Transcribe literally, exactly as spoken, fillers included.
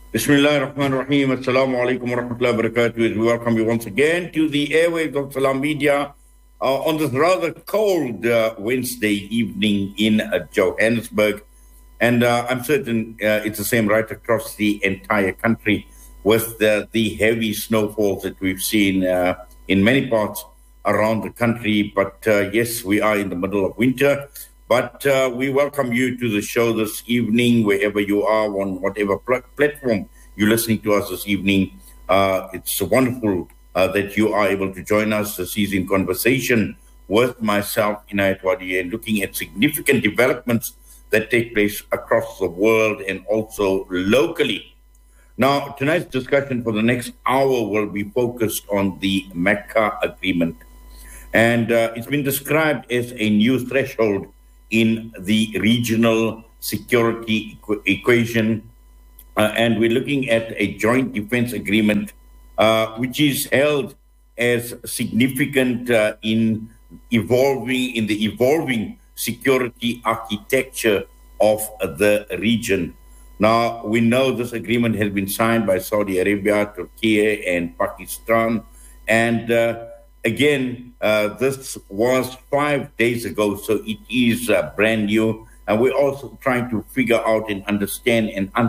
Bismillah ar-Rahman ar-Rahim. Assalamu alaikum wa rahmatullahi wa barakatuh. We welcome you once again to the airwaves of Salam Media uh, on this rather cold uh, Wednesday evening in uh, Johannesburg. And uh, I'm certain uh, it's the same right across the entire country with the, the heavy snowfalls that we've seen uh, in many parts around the country. But uh, yes, we are in the middle of winter. But uh, we welcome you to the show this evening, wherever you are, on whatever pl- platform you're listening to us this evening. Uh, it's wonderful uh, that you are able to join us this is in conversation with myself, Inayat Wadi, and looking at significant developments that take place across the world and also locally. Now, tonight's discussion for the next hour will be focused on the Mecca Agreement. And uh, it's been described as a new threshold in the regional security equ- equation. Uh, and we're looking at a joint defense agreement, uh, which is held as significant uh, in evolving, in the evolving security architecture of the region. Now, we know this agreement has been signed by Saudi Arabia, Turkey, and Pakistan. And uh, again, uh, this was five days ago, so it is uh, brand new. And we're also trying to figure out and understand and